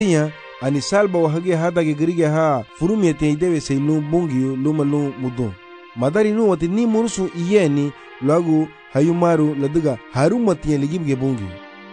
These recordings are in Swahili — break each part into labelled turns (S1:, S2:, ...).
S1: ani salba wa hage hadage gerige ha furumye te idewe se lu bungi luma lu mudu madari nu wati ni murusu iyeni lagu hayumaru laduga harumati ligibge bungi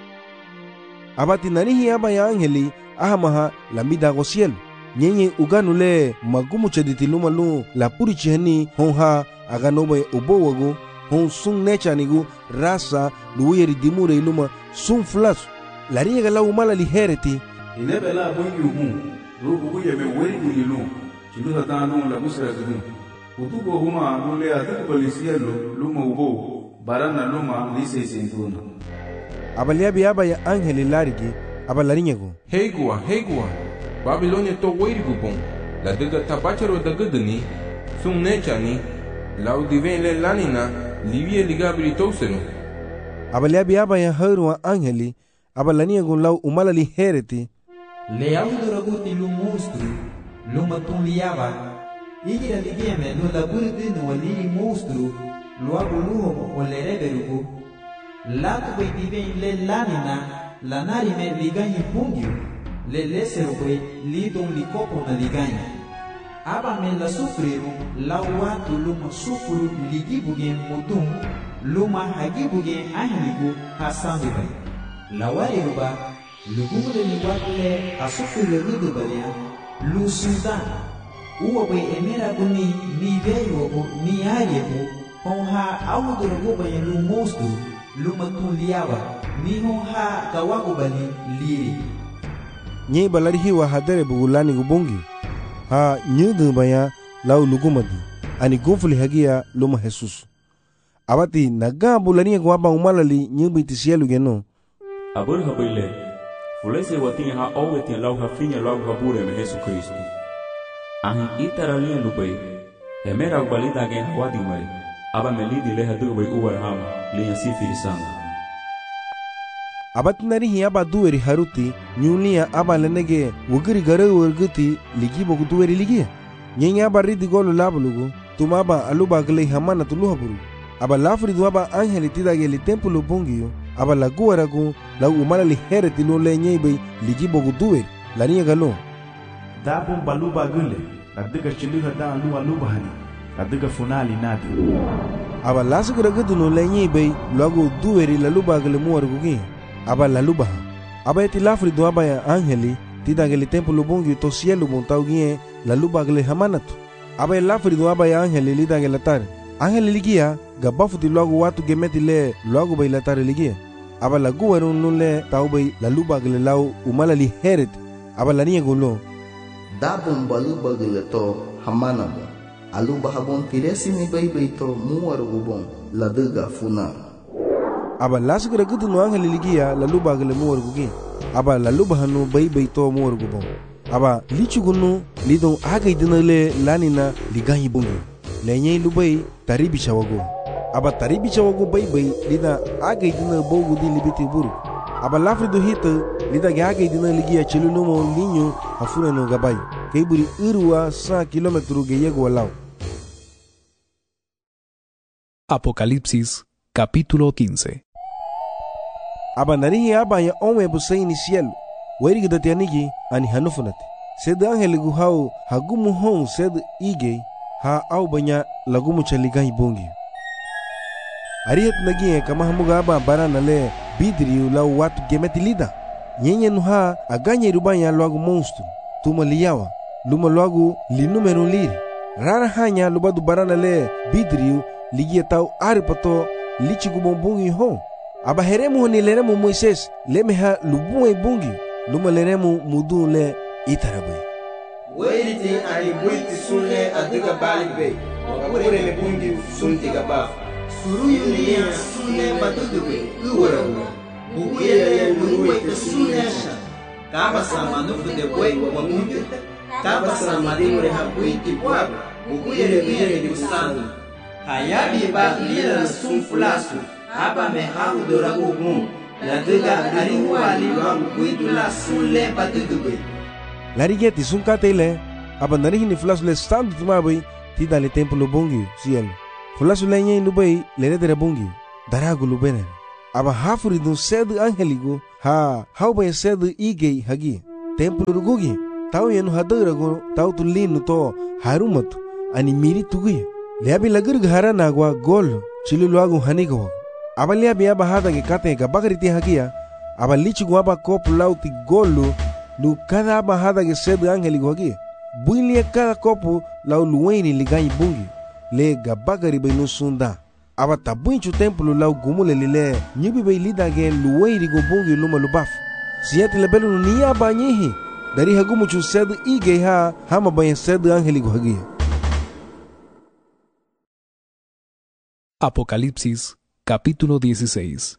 S1: abati nanihi aba ya angeli ahamaha lambida gosiel nyenye uganule magumu chediti luma lu la puri chihani honha aganobe ubowagu hon sun nechanigu rasa luweri dimure luma sun flas lariga la umala lihereti
S2: inebela bungi rubu yeme weri gulilu chilusa tanu la busra gudu utugo huma nule atu polisielo luma ubo barana luma lise sentuna
S1: abaliabi aba ya angeli larigi abalarinyego
S3: heigua Babilonia to weri gubon la daga tabacharo daga dani sun nechani lau divenle lanina livie ligabri tosenu
S1: abaliabi aba ya haruwa angeli abalaniego lau umala lihereti
S4: le auduraguti lu monstru lu matuliaba igira ligieme lu laburdi wali monstru lu abuluho ole reberugo la tu diven le lanina la narime ligani pungio le lesero kwe lidon likopo na ligani aba me la sufriru la watu luma sufuru ligibuge mudum luma hagibuge ahligu hasandu bay la wariruba lugumule ni wakle asufuru rudubalia lu sudan uwe emera guni ni veyo ni ayebo honha awuduru gobe lu mostu luma tuliawa ni honha kawakubali liri
S1: nye balari hiwa hadere bugulani gubongi ha nyudu baya lau lugumadi ani gufuli hagia luma Jesus abati naga bulani ko aba umalali nyubi tisielu geno
S5: abur habile fulese wati ha oweti lau hafinya lau habure me Jesus Kristo ahi itarali lubai emera balita ge hawadi mai aba melidi le hadu bai uwarham le yasifiri sana
S1: abatnari hi aba duweri haruti nyulia aba lenege wugiri gare wurguti ligi bogu duweri ligi nyenya aba ridi golu labulugu tumaba aluba gele hamana tuluhaburu aba lafri duaba angeli tidage li tempulu bungiyo aba laguwaragu la umala li hereti lo le nyebe ligi bogu duweri laniya galo
S6: dabun baluba gule ladiga chiliha da aluba hani ladiga funali nadu
S1: aba lasugira gudu le nyebe lagu duweri laluba gele muwargugi aba lalubaha aba eti lafri do aba ya angeli tidageli templo bungi to cielo montaugie lalubagele hamanatu aba lafri do aba ya angeli lidageli latar angeli ligia gabafuti logo watu gemeti le logo bay latar ligia aba laguwaru nule taubay lalubagele lau umala li heret aba lania golo
S7: dabum balubagele to hamanabo alubahabon tiresi ni bay to muwaru gubon laduga funa aba lasgra gudu no angeli ligia laluba gele muwargugi aba laluba hanu bay to muwargubon aba lichugunu lidon aga idinale lanina ligahi bungi lenye lubai taribi chawago aba taribi chawago bay lida aga idina bogu di libiti buru aba lafrido hita lida aga idina ligia chilulumo linyo afuna no gabai kaiburi irwa 100 km geyego walao.
S8: Apocalipsis capítulo 15.
S1: aba narihi aba ya onwe busaini cielo weri gidati anigi ani hanufunati sed angeligu hau hagumu hon sed ige ha au banya lagumu chaligai bongi ariet nagi kama hamuga aba barana le bidriu la watu gemeti lida nyenye nuha aganye rubanya lagu monstru tuma liyawa luma lagu linumero liri rara hanya lubadu barana le bidriu ligia tau aripato lichigu bombungi hon aba heremu ni leremu Moises lemeha lubuwe bungi luma leremu mudu le itarabai
S9: weiriti ani buiti sunle adiga balibe wakure le bungi sunti gaba suruyu liya sunle batuduwe uwarawe buguyele luwe sunesha kaba samanufu de boi wa mungu kaba samadimure ha buiti bwaba buguyele biyele di usanu hayabi ba lila sunfulasu aba me haru doragu gun la diga ari wali bang kuidula sunle batuduwe
S1: larigeti sunkatele aba narihi ni flasu le standu tumabai tida le templo bongi cielo flasu le nyen lubai le redere bongi daragu lubene aba hafuri dun sed angeligo ha hauba sed igei hagi templo rugugi taw yenu hadara go taw tu linu to harumatu ani miri tuguya leabi lagur ghara nagwa gol chilu agu hanigo abali abia bahada ge kate ga bagriti hagia abali chigu aba kopu lauti golu lu kada bahada ge sed angeli gogi builia kada kopu lau luweni ligai bungi le ga bagari be nusunda aba tabuinchu templo lau gumule lile nyibi be lida ge luweni go bungi luma lubaf siati lebelu niya banyihi dari hagumuchu sed ige ha hama bayan sed angeli gogi.
S8: Apocalipsis, capítulo 16.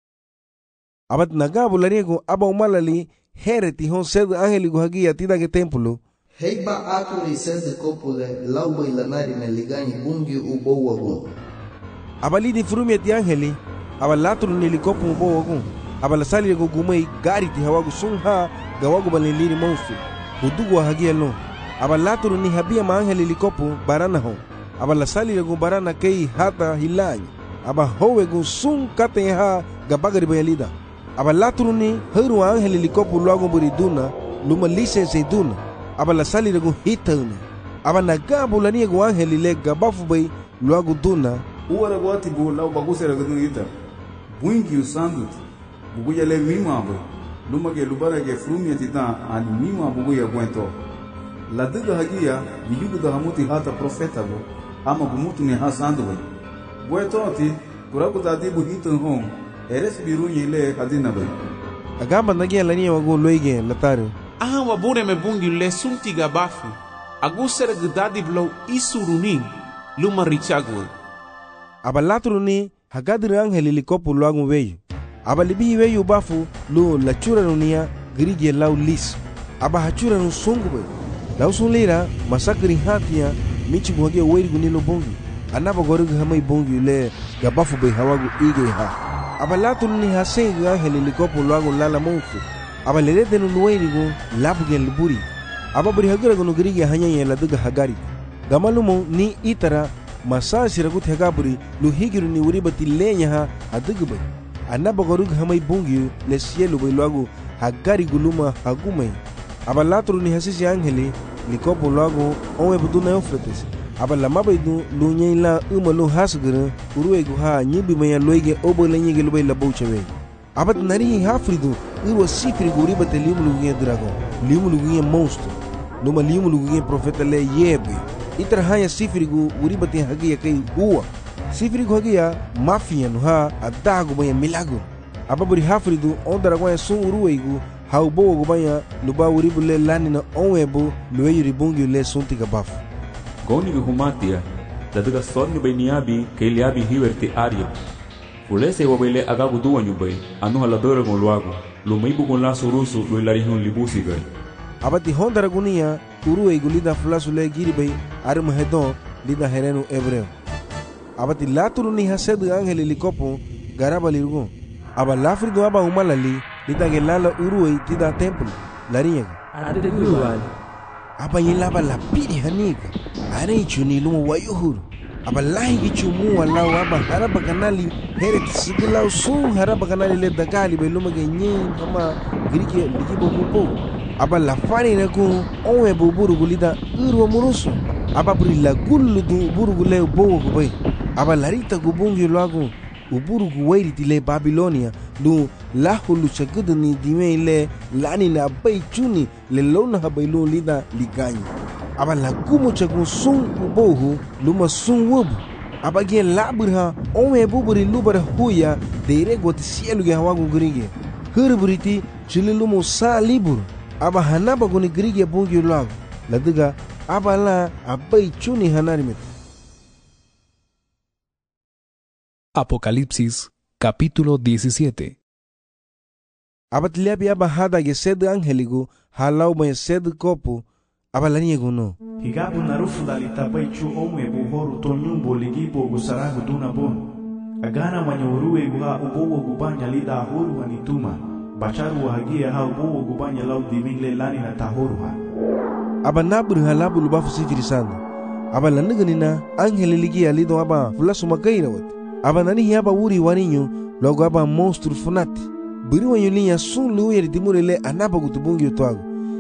S1: Abat nagabu lariego aba umalali hereti hon sed angeli gohagia tida ge templo.
S7: Heiba aturi sed kopule lauba ilanari na ligani bungi ubowa gun.
S1: Abali di frumi ti angeli abalatru ni likopu ubowa gun. Abalasali go gumei gari ti hawagu sunha gawagu baliliri monstru. Hudugu hagia lo. Abalatru ni habia ma angeli likopu barana hon. Abalasali go barana kei hata hilany. Aba howe go sun kate ha gabagari bayalida. Abalatru ni heru angeli likopu luago buriduna luma lisense duna. Abalasali go hitana. Abanagabu lani go angeli le gabafu bay luago duna.
S2: Uara gwati bu lau bagusera gudun ita. Buingi usandut. Buguya le mima bu. Luma ke lubara ke frumia titan ani mima buguya gwento. La diga hagia biyugu da hamuti hata profeta bu. Ama gumutu ni hasandu bay. Gwetoti kuraku dadi bu hitan home. Eres birunye le hadina bay.
S1: Agamba nagia lani wago loige lataru.
S10: Aha wabure me bungi le sunti gabafu. Agusera gudadi blow isurunin luma richagwe.
S1: Abalatru ni hagadri angeli likopu luagu weyu. Abalibi weyu bafu lu lachura nunia grige lau lis. Aba hachura nu sungu bay. Lau sunlira masakri hatia michi guhagia weiri gunilo bungi. Anaba gorugu hamai bungi le gabafu bay hawagu ige ha. Abalatru ni hasengi angeli likopu luagu lala monfu. Abalelete nu weiri gu labu gen liburi. Ababri hagira gunu grige hanyanya la duga hagari. Gamalumo ni itara masa siragut hegaburi lu higiru ni uribati lenya ha adugubay anaba gorug hamay bungi le sielu bay luagu hagari guluma hagumay abalatru ni hasisi angeli likopo luagu onwe buduna yofretes abalama baydu lu nyela umalu hasguru uruegu ha nyibi maya loige obo lenyege lubay labouchewe abat nari hafridu urwa sifri uribati limulugunye dragon limulugunye monstro numa limulugunye profeta le yebe itra haya sifirigu uribati hagia kai huwa sifirigu hagia mafia no ha adagu baya milago ababuri hafridu ondara kwa sun uruweigu haubo go baya luba uribule lani na onwebo lueyuri bungi le sunti gabafu
S5: goni ge humatia daduga sorni beniabi keliabi hiwerti aria ulese wabele agagu duwanyu bay anu haladora gon luago lumaibu gon la surusu luilarihun libusi gay
S1: abati hondara gunia uruweigu lida fulasu le giribay arma hedon lida herenu hebreo abati laturu ni hasedu angeli likopo garaba lirgo aba lafrido aba umalali lida gelala uruwei tida templo lariñega aba yelaba la piri haniga are chuni lumo wayuhuru aba lahi chumu walau aba haraba kanali heret sigilau sun haraba kanali le dagali be lumo genyin kama grike ligibo mupo aba la fani na ku onwe buburu gulida urwa murusu aba buri la gullu du burugu le bowo gubay aba larita gubungi luagu uburugu wairi tile Babilonia lu lahulu chagudni dime le lani na bay chuni le lona habaylu lida liganyi aba la gumu chagu sun ubohu luma sun wubu aba ge laburha onwe buburi lubara huya deire goti sielu ge hawagu gringe hurburiti chililumu sa liburu aba hanaba guni grige bungi luagu laduga aba la abai chuni hanarimit.
S8: Apocalipsis, capítulo 17.
S1: Abatliabi aba hada ge sed angeligu halau may sed kopu aba laniego no.
S6: Higabu narufu dalitapai chu omwe buhoru tonyumbo ligibo gusaragu duna bon. Agana manyuruwe guha ubowo gubanya lida ahuru wanituma. Bacharu wahagia ha ubowo gubanya lau dimingle lani na tahoru ha.
S1: Aba nabru halabu lubafu sifiri sana. Aba laniganina angeli ligia lido aba fulasu makaira wati. Aba nani aba wuri waninyo logo aba monstru funati. Biri wanyo linya sun luwe ritimure le anaba gutubungi utwago.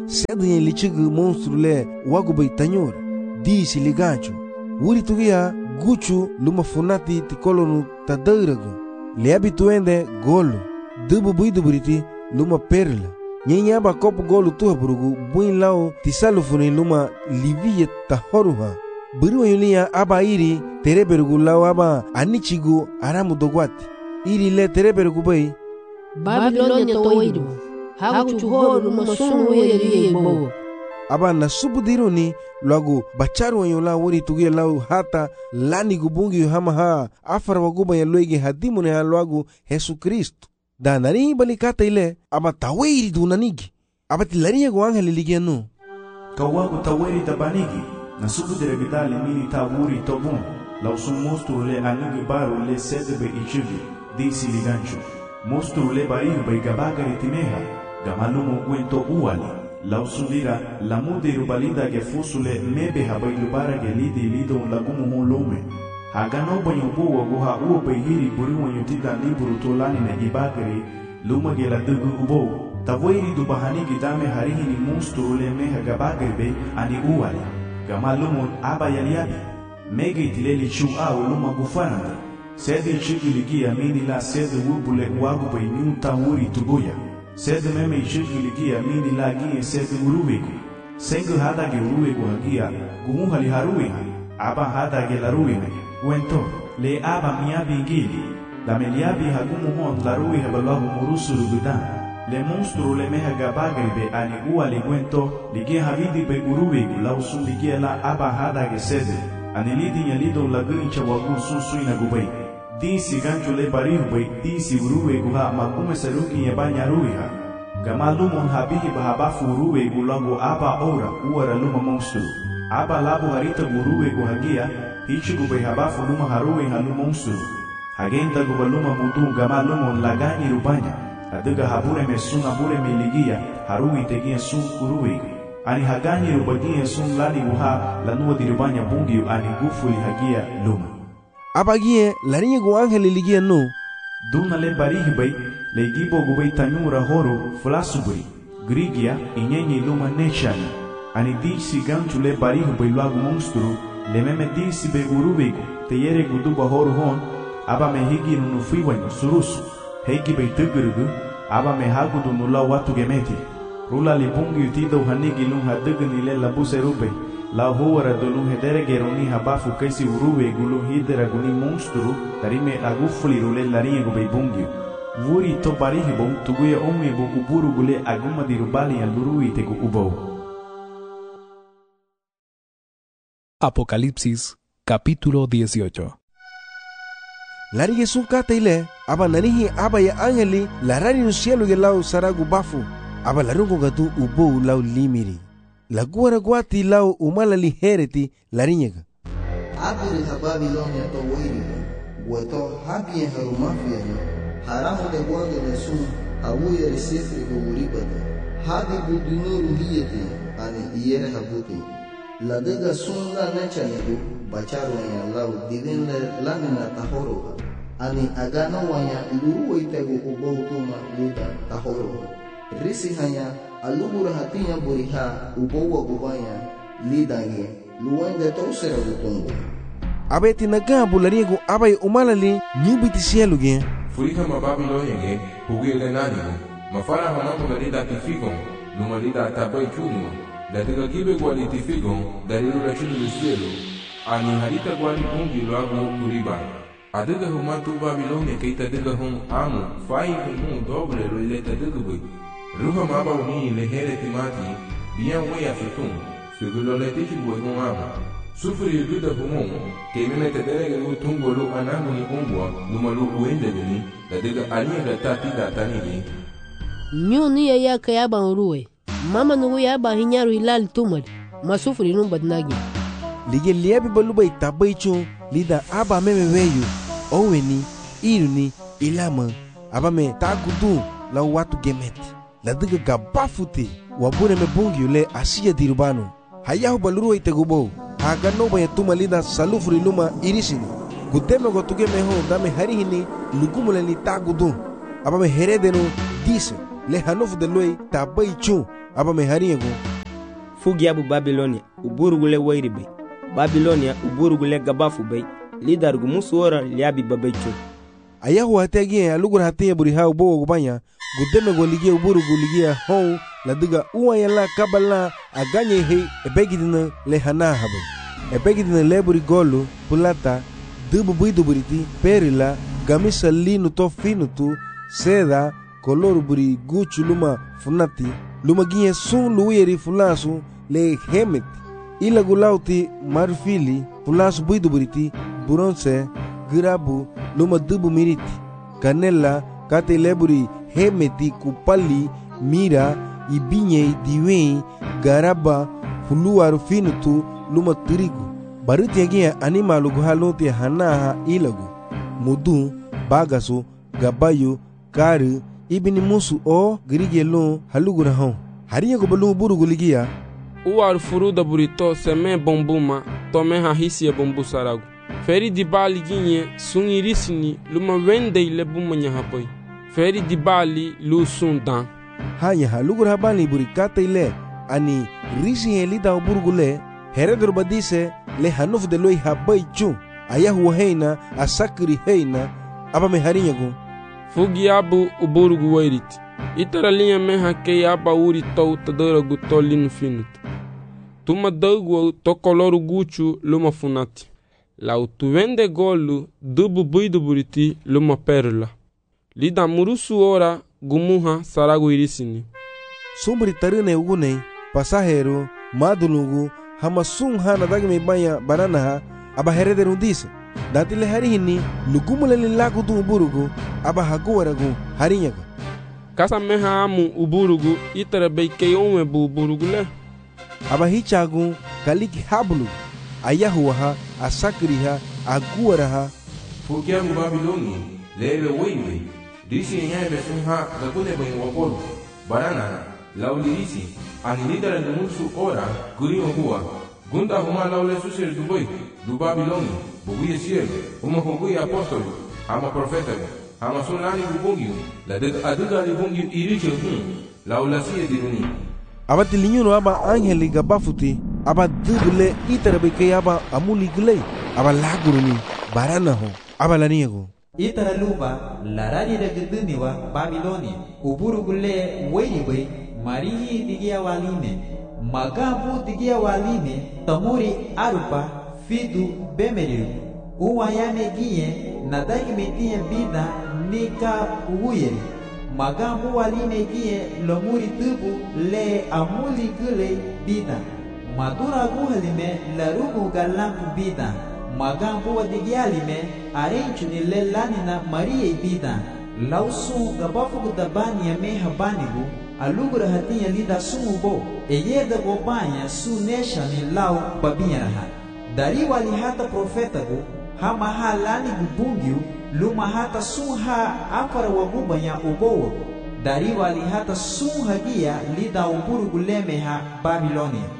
S1: sedhe lichigu monstru le wagubay tanyura disi ligacho wuri tugia guchu luma funati tikolonu tadairagu le habituende golo dubu buiduburiti luma perla nyenya ba kopu golo tuhaburugu buin lao tisalufuni luma liviye tahoruha buru yulia aba iri tereberugu lao aba anichigu aramu dogwati iri le tereberugu bay
S11: Babilonia toidu hagu horu masunu yebo
S1: aba nasubudiruni lagu bacharu yola wori tugia lau hata lani gubungi hamaha afar waguba ya loige hadimune ha lagu Yesu Kristo da nari balikata ile aba tawiri dunanigi aba tilari go angel ligiano
S6: kawagu tawiri tabanigi nasubudire gidali mini tawuri tobun lau monstru le anigi baru le sedebe ichivi disi ligancho monstru le barihu bay gabagari timeha gamalumu gwento uwali lau sundira la mudiru balida ge fusule mebe habay lubara ge lidi lido lagumu hon lome hagano banyo buwa guha uwa bay hiri buri wanyo tida liburu tolani na ibagari luma ge la dugu ubo tawiri dubahani gidame harihini monstru le meha gabagari be ani uwali gamalumu aba yaliabi mege itileli chu au luma gufananda sede chigiligia mini la sede wubule wagu bay nyunta wuri tubuya sede meme chigiligia mini la gie sede uruwegu sengu hada ge uruwegu hagia guhali haruwe aba hada ge laruwe wento le aba miabi ngili la meliabi hagumu hon laruwe habalahu murusuru gudan le monstru le meha gabagribe ani uali gwento ligia havidi be uruwegu la usun ligia la aba hada ge sede anilidi nyalido laguncha wagu susui na gubay disi gancho le barihu bay disi uruwe guha makume saruki yabanya ruiha gamalumon habihi bahabafu uruwe gulango aba ora uara luma monstru aba labu harita uruwe guhagia hichi gubay habafu luma haruwe halu monstru hagenta gubaluma mutu gamalumon lagani rubanya aduga habure mesuna bure meligia haruwe tegia sun uruwe ani hagani rubagia sun lani guha lanua dirubanya bungi ani gufuli hagia luma abagie larinya go angel ligia no duna le barihi bay le gibo gubay tanyura horo flasuburi grigia inyenye luma nechani ani disi ganchu le barihi bay lagu monstru le meme disi be urubego te yere guduba horo hon aba me higi nunu fiwanyo surusu hegi bay tugurugu aba me hagudu nula watu gemeti rula li bungi utido hanigi lung hadugni le labuse rube la huwara dulu hedere geroni habafu kaisi uruwe gulu hidera guni monstru tarime agufuli rule larinye gube bungi wuri to barihi bon tuguye omwe bo uburu gule aguma dirubali ya lurui tegu ubo.
S8: Apocalipsis capítulo 18.
S1: Larige sukata ile aba nanihi aba ya angeli larari no cielo ge lau saragu bafu aba larungo gatu ubo lau limiri la guara guati lau umala lihereti larinyega
S7: abiri ha Babilonia to wiri weto habie harumafia haramu de guardo de sun awuye resifri go uribata hadi budunuru hiyete ani iyere habuti la dega sun la nechanego bacharu ya lau divin lamina tahoro ani agano wanya luru itego ubotuma lida tahoro risi hanya alubura hatinya buriha ubowa gubanya lidange luwende tosera gutungo
S1: abeti nagabu lariego abai umalali nyubiti sieluge
S3: furika mababilonia ge hugile nanigo mafara hanamu larida tifigon lumalida tabai chunimo latiga kibe gwali tifigon dalilu la chunu lusielo ani harita gwali ungi luagu uriba adiga humatu Babilonia keita diga hum amu fai hum doble lo ileta diga bui ruha maba uni lehere timati bien weya futun segulo letichi buegon ama sufri luda humon kemene tedere gelu tungolo anamu ni umbwa lumalu uende deni ladiga alia gatati datanigi
S11: nyuni ya kayaba uruwe mama nugu yaba hinyaru hilali tumari masufri numbadnagi
S1: lige liebi baluba itabaicho lida aba meme weyu oweni iruni ilama aba me tagudu la watu gemeti la diga gabafute wabune me bungi ule asiya dirubano hayahu baluru itegubo haga noba yatuma lida salufuri luma irisini gudeme gotuge meho dame harihini lugumule li tagudu aba me heredeno dise le hanofu de loi tabaicho aba me harinyago
S12: fugi abu Babilonia uburugule wairi bay Babilonia uburugule gabafu bay lidargu musuora liabi babaycho
S1: ayahu hategi alugur hatiya buri ha ubo gubanya gudeme goligia uburugu ligia hon la diga uwayala kabala aganye he ebegidina le hana habe ebegidina leburi golu pulata dubu buidu buriti perila gamisa linu to finutu seda kolor buri guchu luma funati luma ginye sun luweri fulasu le hemeti ila gulauti marfili fulasu buidu buriti bronze girabu luma dubu miriti kanela kate leburi hemeti kupali mira ibinye diwe garaba fuluaru finutu luma turigu baruti yagia animalu guhaloti hanaha ilagu mudu bagasu gabayu karu ibini musu o girigelo halugura hon hariya gobalu burugu ligia
S13: uar furuda burito seme bombuma tome hahisia bombu saragu feri di bali ginye sungirisini luma wende ile bumanya hapoy feri di bali lu sundan
S1: hanya halugura bali burikata ile ani risi helida burugule heredur badise le hanuf de loy habai chu ayahu heina asakri heina aba me harinyago
S13: fugi abu uburugu wairiti itara linha meha ke aba uri tou tadara gutolin finut tuma dagu to koloru guchu luma funati lau tu vende golu dubu buidu buriti luma perla lida murusu ora gumuha saragu irisini
S1: sumbri tarine ugune pasahero madulugu hama sun hana dagme banya baranaha aba herederu dise datile harihini lugumule lilaku tu uburugu aba haguwaragu harinyaga
S13: kasa meha amu uburugu itara beike onwe bu uburugu le
S1: aba hichagu kaliki habulu ayahuha asakriha aguwaraha
S3: fukia mu Babiloni lebe weiwe disi nyabe sunha gakune ben wapolo barana laulirisi anilidara dumusu ora kurimo huwa gunda huma laule susir du Babiloni buguye siel huma buguye apostolo ama profeta ama sunani bubungi la de aduga ni bungi iriche laula siye diruni
S1: abati linyuno aba angeli gabafuti aba dubule itarabe ke aba amuli glei aba laguruni barana ho aba laniego
S4: itara luba larari regdini wa Babiloni uburugule weiwe marihi digia waline magabu digia waline tamuri arupa fidu bemeriru uwayame giye nadagi metie bida nika uyeri magabu waline giye lomuri tubu le amuli gule bida madura guhalime larugu galampu bida magambu wadigialime arenchuni le lanina marie bida lausu gabafu gudabani ya meha banigu alugura hatiya lida sumubo eyeda gobanya su neshani lau babiyaraha dari wali hata profetagu hama halani gubungiu luma hata suha afara wagubanya ubowo dari wali hata suha gia lida uburu gulemeha Babilonia.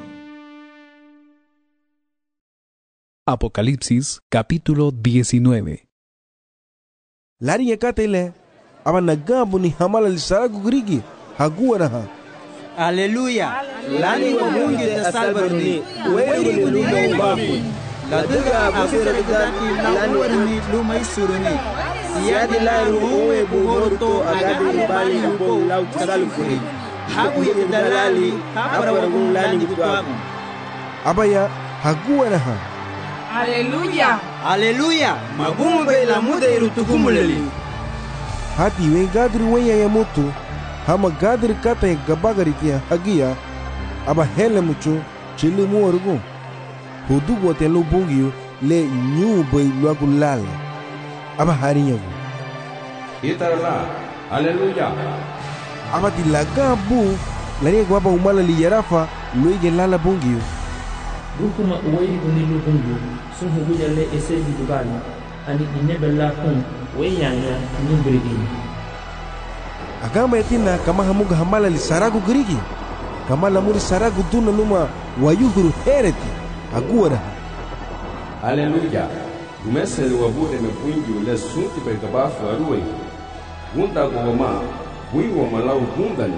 S8: Apocalipsis capítulo 19.
S1: Lari yakatele aba nagabu ni hamala lisaragu grigi haguaraha
S9: Aleluya lani wa mungi da salvarni wewe ni ubafu la duga abusira bidati lani warni luma isuruni siyadi la ruwe buhorto agadi bali ubo lau salfuri habu yedalali habara wagun lani bitwaku
S1: abaya haguaraha
S9: Aleluya Aleluya magumu bela muda irutukumuleli
S1: hati we gadri weya ya mutu hama gadri kata ya gabagari kia hagia aba hele mucho chili muorugu hudugu wate lu bungiu le nyu bay luagu lala aba harinyagu
S3: itarala Aleluya
S1: aba tilaga bu lani gwaba umala li yarafa luige lala bungiu
S14: rukuma uwei unilu bungu sun huguya le esebi dubali ani inebella kun weyanya nimbrigini
S1: agama yatina kama hamuga hamala li saragu grigi kama lamuri saragu duna luma wayuhuru hereti aguara
S15: Aleluya gumeseli wabude mepungi le sunti pe gabafu aruwe gunda goma bui wa malau gundani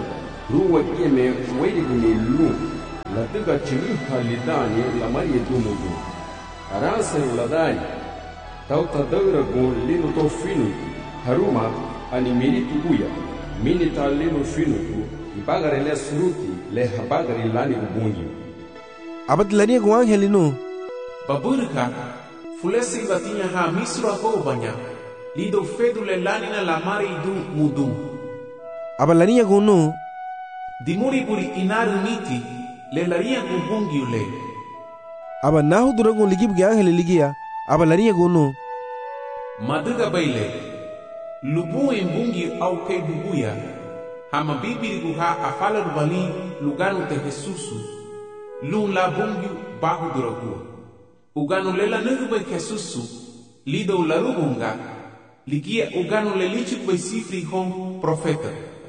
S15: ruwa keme wadi gune lu la tuka chilu halidani la mari dumugu aransa uladani tauta daura gun linu to finu haruma ani mini tubuya mini ta linu finu ibagare le suruti le habagare lani ubungi
S1: abad lani ko angelino
S10: baburka fulesi batinha ha misro ko banya lido fedu le lani na la mari du mudum
S1: abalania ko no
S10: dimuri puri inaru niti le laria ko bungi ule
S1: aba nahu durago ligib ge angel ligia abalania ko no
S10: maduga baile lubu embungi au ke bubuya hama bibiri guha afala rubali luganu te Jesusu lun la bungi bahu durago uganu lela nugu Jesusu lido la rubunga ligia uganu le lichu be sifri hom profeta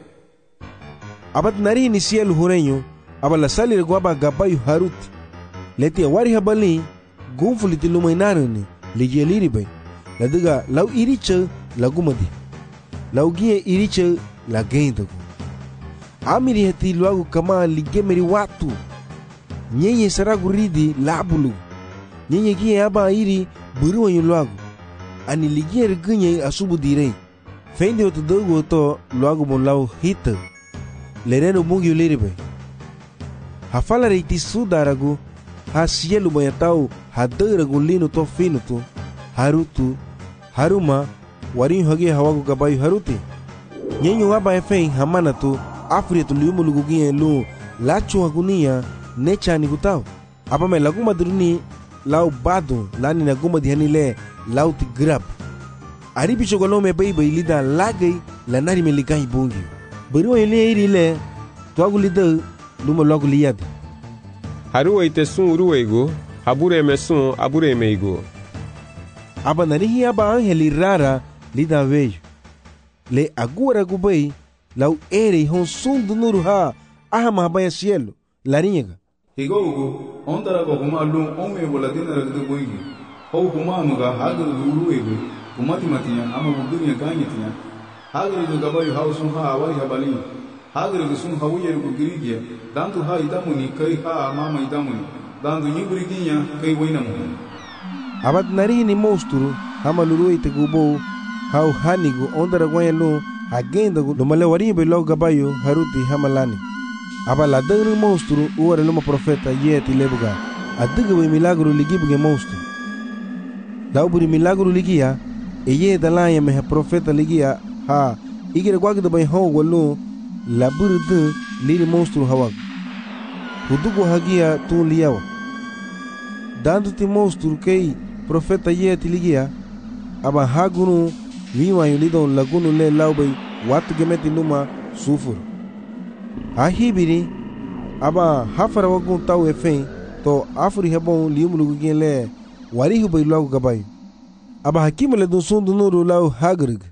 S1: abad nari ni cielo hureño abala salir guaba gabayu haruti leti wari habali gunfuliti lumainarani ligia liribe la diga lau iricha la gumadi lau gie iricha la gendagu amiri hati luagu kama ligemeri watu nyenye saragu ridi labulu nyenye gie aba iri buruanyu luagu ani ligia rigunye asubu direi fendi otu dogu oto luagu mon lau hita lereno mungi liribe hafala reiti sudaragu ha cielo banhatau ha dairagu lino to finutu harutu haruma warinho hagi hawagu gabayu haruti nyenyo aba efei hamanatu afrietu liumulugu gie lu lachu hagunia nechani gutau aba me laguma duruni lau badu lani na guma dihani le lau ti grab aribi chogolome beibe lida lagai lanari me ligai bungi beriwa ile iri le tuagu lida luma logo liad
S16: haruwa ite sun ruwego habure me sun abure meigo
S1: aba narihi aba angeli rara lida vejo le agora gubai lau ere hon sun do nuru ha ahama baya cielo laringa
S2: higogo ondara ko kuma lum ome boladina ragdu boigi ho kuma muga hagar ruwego kumati matiya ama budunya ganyetiya hagar do gabayu hausun ha wari habali hagar do sun hawiye go girigia dantu ha idamuni kai ha mama idamuni dantu nyiburiginya kai wainamu
S1: abad narihi ni monstru hama luru ite gubo hau hanigu ondara gwayelo agenda gu lumale waribe lo gabayu haruti hamalani aba la dagri monstru uware luma profeta yeti lebuga adiga we milagro ligibuge monstru lauburi milagro ligia eye dalaya me profeta ligia ha igire gwagda bay ho wolu la burdu liri monstru hawag hudugo hagia tu liyawa dandu ti monstru kei profeta yeti ligia aba hagunu viwa yulidon lagunu le laubay watu gemeti luma sufur ahibiri aba hafara wagun tau efen to afuri hebon liumulugu gen le warihu bay lagu gabay aba hakimu le dun sundu nuru lau hagrig.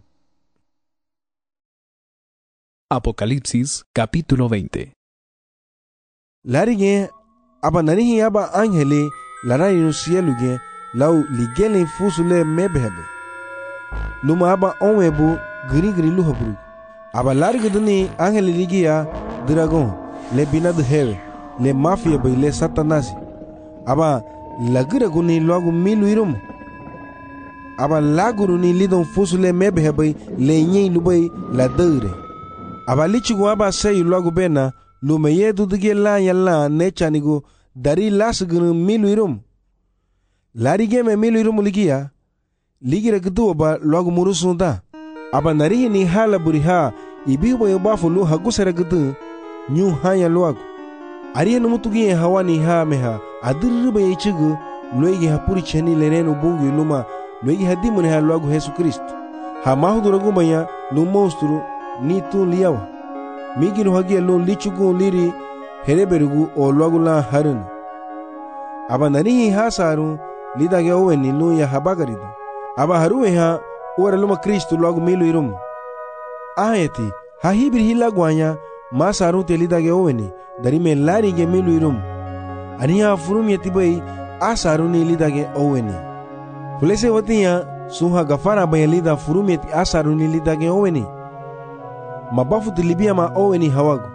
S8: Apocalipsis capítulo 20.
S1: Larige aba nanihi aba angele larari no cielo gen lau ligele fusule mebehebe luma aba onwebu giri luhabru aba larige duni angele ligia dragon le binad hewe le mafia bay le satanasi aba lagira guni logo milu irum aba laguru ni lidon fusule mebehebe le nyi lubay la deure aba lichigo aba sei logo bena lume yedu dige la yalla nechanigo dari lasgunu milu irum larige me milu irum ligia ligira gdu aba logo murusunda aba narihi ni hala buriha ibibo yobafu lu hagusera gdu nyu hanya logo ariya numutugi hawani ha meha adirba yichigu loigi hapuri cheni lereno bungu luma loigi hadimune ha logo Yesu Kristo ha mahuduragu banya lu monstru ni tu liyawa migiru hagia lu lichugu liri hereberugu o logo la harun aba narihi hasaru lidage oweni lu ya habagaridu aba haruwe ha ora luma Kristo logo milu irum ayeti ha hibri hilagwanya masaru te lidage oweni darime larige milu irum aniya furum yetibai asaru ni lidage oweni fulese watiya suha gafara bayalida furum yeti asaru ni lidage oweni mabafu tilibia ma oweni hawagu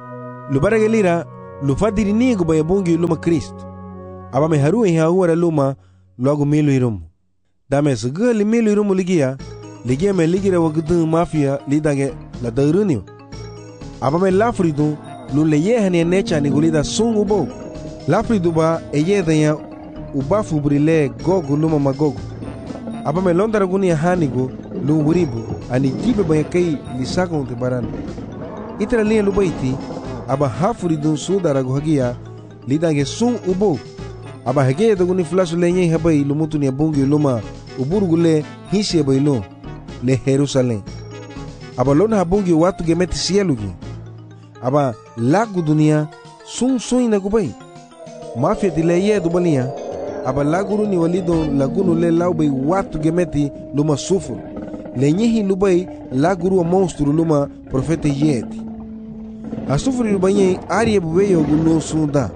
S1: Lubaragelira lufadiri nigo baya bungi luma Kristo. Aba me haru ha wara luma logo milu irum. Dame sugali milu irum ligia me ligira wagdu mafia lidage la darunio. Aba me lafridu lu leye hane necha ni gulida sungu bo. Lafridu ba eyedanya ubafu brile gogu luma magogu. Aba me londara guni hanigo lu buribu ani jibe baya kai lisakon te baran. Itra liya lubaiti aba hafuridu sudara guhagia lidage sun ubo. Aba hege daguni flasu lenye habai lumutu ni abungi luma uburugule hisi abailo le Jerusalem. Aba lona habungi watu gemeti sielugi. Aba lagu dunia sun inagubai. Mafia dileye dubalia. Aba laguru ni walido lagunu le laubai watu gemeti luma sufur. Lenyehi lubai laguru wa monstru luma profeta yeti. Asufuri lubanye ariye buweyo gulo sunda.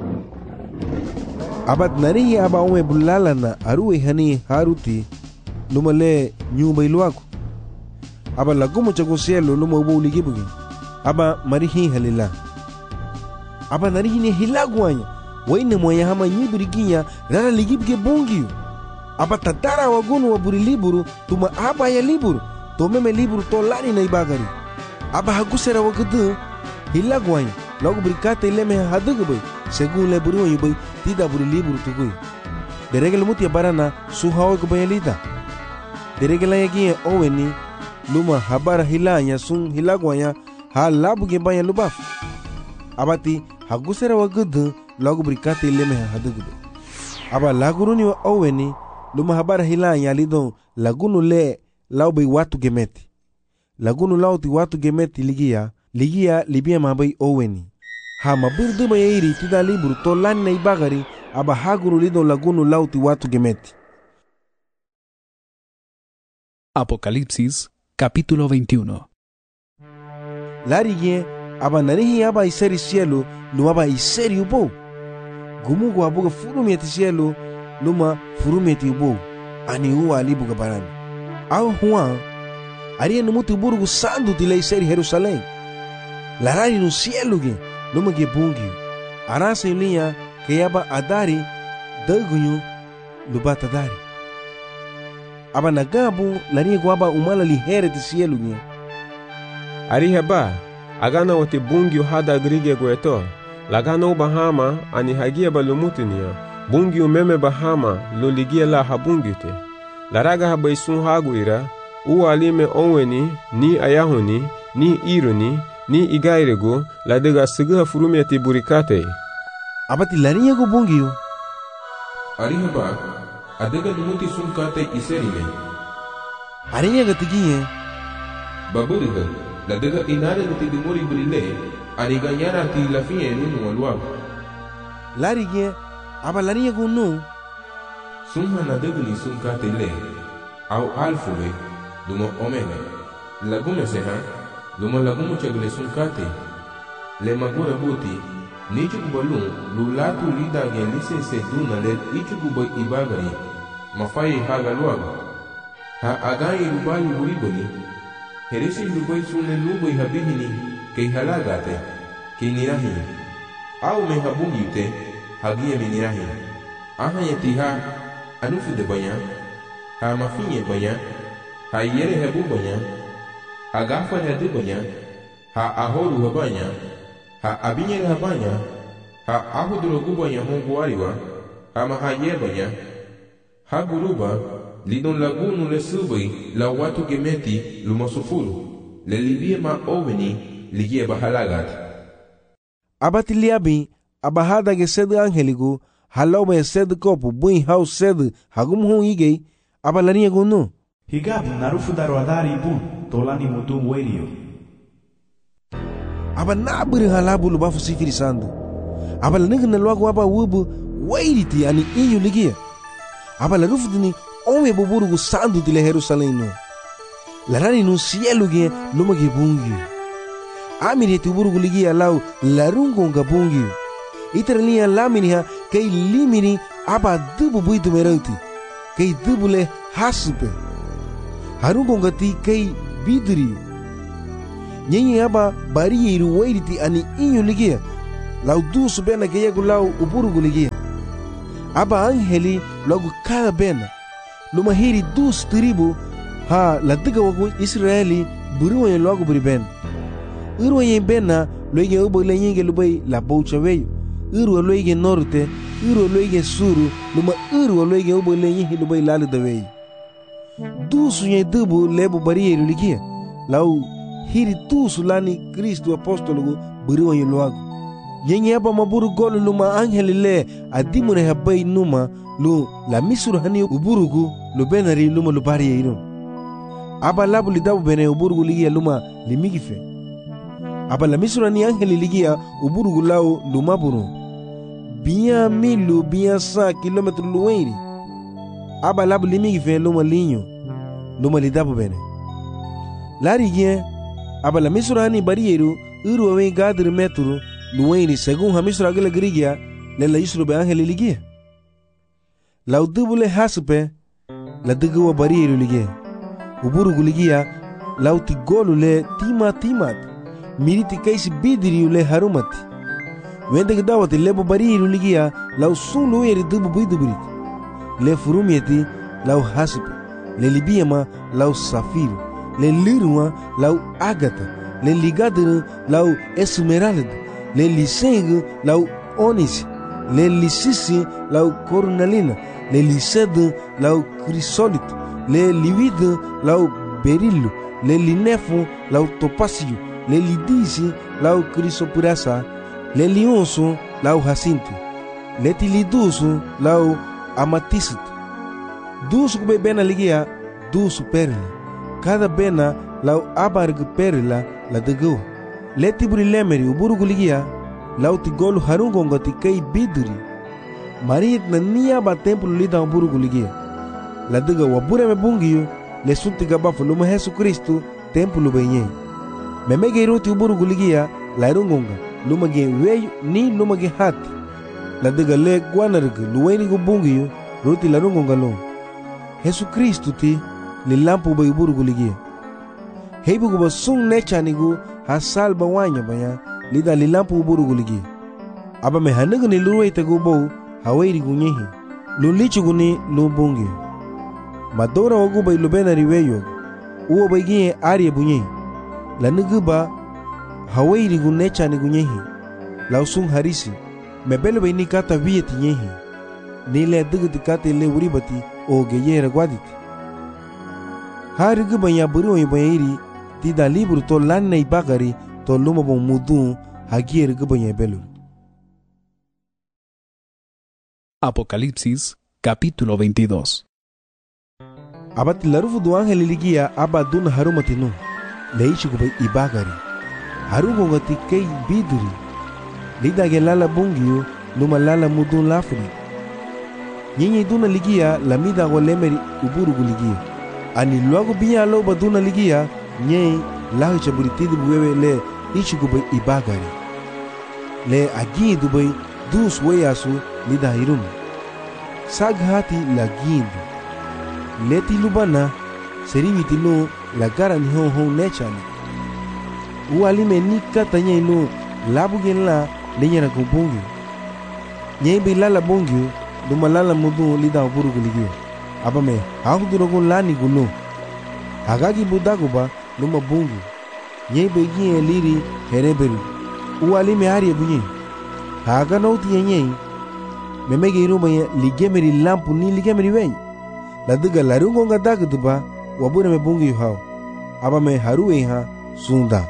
S1: Abad narihi aba ome bulalana aruwe hani haruti luma le nyumba iluaku. Aba lagumo chago cielo luma ubo uligibugi. Aba marihi halila. Aba narihi ni hilaguanya. Waine mwanya hama nyibiriginya rara ligibuge bongiyo. Aba tatara wagunu waburi liburu tuma aba ya liburu. Tomeme liburu to lani na ibagari. Aba hagusera wagadu hilaguanya. Logo berikata ileme hadugubai. Según le buru yubai tida buru liburu tugui. Deregel mutia barana suhawa kubayalita. Deregela yagia oweni luma habara hilanya sun hilaguanya ha labu gebanya lubaf. Abati hagusera wagudu logo berikata ileme hadugubai. Aba laguruni wa oweni luma habara hilanya lidon lagunu le laubai watu gemeti. Lagunu lauti watu gemeti ligia libia mabai oweni. Ha mabirdu mayiri tida liburu to lani na ibagari aba haguru lido lagunu lauti watu gemeti.
S8: Apocalipsis capítulo 21.
S1: Larigie aba narihi aba iseri cielo luma iseri ubo. Gumugu abuga furumeti cielo luma furumeti ubo. Ani uwa alibuga barani. Au huwa aria numuti burugu sandu tila iseri Jerusalem. Larari no cielo ge luma ge bungi. Arasa ilia ke yaba adari dagunyu lubata dari. Aba nagabu lari guaba umala lihere ti cielo ge.
S16: Ari heba agana wote bungi hada grige gueto. Lagana bahama ani hagia balumutinia. Bungi umeme bahama loligia la habungite. Laraga habaisun haguira. Ualime onweni ni ayahuni ni iruni ni igairego la dega siga furumeti burikate.
S1: Abati larinya go bungiyo.
S3: Arihaba adega lumuti sunkate iserime.
S1: Arinya gatigiye.
S3: Babudega la dega inare nuti dimori burile aniganyara ti lafie nunu walwa.
S1: Larinya aba larinya go no.
S3: Sumha na dega ni sunkate le au alfuwe dumo omega. Lagume seha luma lagumu chagle sunkate le magura buti nichu kubalun lulatu lida gelise se duna le ichu kubai ibagari mafai haga luaga ha agai rubali uriboni herisi lubai sune lubai habihini kei halagate kei nirahi au me habungi ute hagie minirahi aha yetiha anufu de banya ha mafinye banya ha yere hebu banya agafa hadu banya ha ahoru habanya ha abinyere habanya ha ahudrogu banya honguariwa ha mahaye banya ha guruba lidon lagunu le subai la watu gemeti lumasufuru le libie ma oveni ligie bahalagat.
S1: Abati liabi abahada ge sed angeligu halome sed kopu bui hau sed hagumhun igei abalania gunu.
S6: Higabu narufu darodari bun tolani mutum werio.
S1: Aba nabiri halabu lubafu sifiri sandu. Aba lanigna lwagu aba wubu wairiti ani inyu ligia. Aba larufu dini ome buburugu sandu tile Jerusalem no. Larani no cielo ge luma ge bungi. Amiri ti burugu ligia lau larungo nga bungi. Iteralia lamini kei limini aba dubu buitu merauti. Kei dubu le hasupe. Harungo ngati kei bidri. Nyenye aba bari iru wairiti ani inyu ligia lau dusu bena geyegu lau uburugu ligia. Aba angeli logo cada bena luma hiri dus tribu ha ladiga wagu Israeli buriwa logo buri ben. Irwa yen bena loige ubo lenyenge lubai la boucha weyo. Irwa loige norte, irwa loige suru, luma irwa loige ubo lenyenge lubai lalu da weyo. Dusu yen dubu lebu barieru ligia. Lau hiri dusu lani Kristu apostolo buriwa yen logo. Yenye aba maburu golu luma angeli le adimune habai numa lu la misuru hani uburugu lu benari luma lu bari iron. Aba labu lidabu bene uburugu ligia luma limigife. Aba la misuru hani angeli ligia uburugu lau luma buru. Biya milu biya 100 kilometru luweiri. Aba labu limigife luma linyo luma lidabu bene. Lari gien aba la misuru hani barieru iru awen gadri metru luweiri según hamisura gele grigia le la isru be angeli ligia. La udubule haspe la duguwa barieru ligia. Uburugu ligia la utigolu le timat miriti kaisi bidiri le harumati. Wende gdawati lebo barieru ligia la usun luweiri dubu biduburit. Le furumieti la haspe le libiama la safiru le liruma la agata le ligadru la esmeralda le liseng lau onis, le lisisi lau cornalina, le lised lau crisolito, le livid lau berillo, le linefo lau topasio, le lidisi lau crisopurasa, le lionso lau jacinto, le tiliduso lau amatista. Dusu kube bena ligia, dusu perla, cada bena lau abarg perla la dego. Leti buri lemeri uburugu ligia lauti golu harungonga ti kei biduri mariet na niya ba templo lida uburugu ligia la diga wabure me bungiyo le sunti gabafu luma Yesu Kristu templo benye memege iruti uburugu ligia la irungonga luma ge weyo ni luma ge hati la diga le guanarga luweni gu bungiyo ruti la rungonga lo Yesu Kristu ti li lampu ba uburugu ligia heibu gu ba sung nechanigu hasal bawanya banya lida lilampu uburugu ligi. Aba me hanugu ni luwe itagu bou hawairi gunyehi. Lulichu guni lubungi. Madora wagu ba ilubena riweyo. Uwa ba igie aria bunyehi. La nugu ba hawairi gunecha ni gunyehi. La usung harisi. Mebele ba ini kata viyeti nyehi. Nile adugu kata ile uribati o geyera gwaditi. Harigu banya buru iri tida libro to lanna ibagari to luma bon mudu hagier gubanya belu.
S8: Apocalipsis capítulo 22.
S1: Abati larufu du angel ligia abadun harumatinu leishi gubay ibagari harugo ngati kei biduri lida gelala bungiyo luma lala mudun lafri nyenye duna ligia lamida golemeri uburugu ligia ani luago biya lo baduna ligia nye lahu chaburitidi buwewe le ichigubay ibagari le agi dubay dus weyasu lida hirum saghati la gindu leti lubana seriviti lo la gara ni hon nechani ualime nika tanya lo labugen la lenyara kubungi nyembe lala bungi duma lala mudu lida uburugu ligia abame hakudurogo lani gulo hagagi budaguba luma bungu nyebe gie liri hereberu ualime ari bunye haga nauti yenye memege iruma ligemeri lampu ni ligemeri wey la diga larungo nga dagduba wabure me bungi hao aba me haruwe ha sunda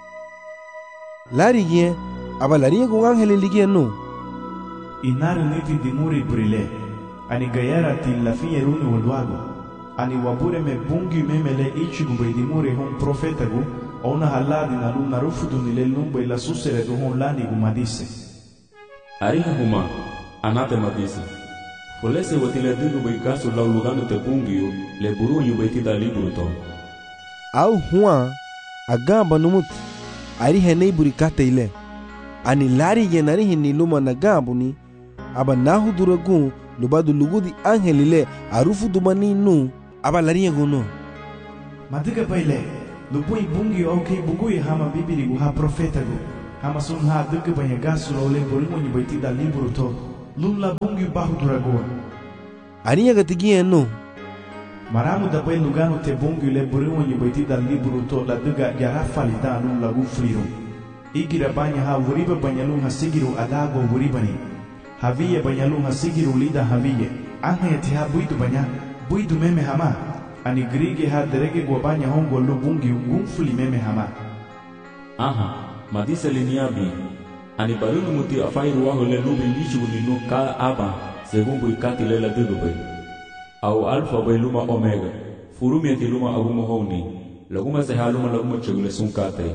S1: lari gie aba lari gung angele ligie no
S6: inaru niti dimuri brile ani gayara ti la finye runi walwago ani wabure me bungi memele ichi gumbe dimuri hon profeta gu ona haladi na luna rufudu nile lumbe la susere du hon lani gumadise
S5: ariha huma anatema disi Polese watile dugu bai kaso lau lugano te bungiyo le buru yu bai tida liburu to.
S1: Au huwa agamba numut ari henei buri kata ile. Ani lari yenari hini luma na gambu ni aba nahu duragun lubadu lugudi angel ile arufu dumani nu aba lari yengu no.
S6: Madiga baile lupui bungi au kei bugui hama bibiri gu ha profeta gu. hama sun ha duka banyak gasu lole boringo ni baiti da libro to lum la bungi bahu duragoa
S1: aniya gatigiya no
S6: maramu da bai lugano te bungi le boringo ni baiti da libro to la duga gara falida lum lagu fliro igira banya ha wuriba banyalum ha sigiru adago wuribani haviye banyalum ha sigiru lida haviye anga yati ha buidu banya buidu meme hama ani grige ha derege go banya hongo lu bungi gumfuli meme hama
S5: aha madisa liniabi ani balunu muti afairu wa hole lubi lichu ninu ka aba segumbu ikati lela dubai au alfa bai luma omega furumi ati luma agumo honi laguma se haluma laguma chugule sunkate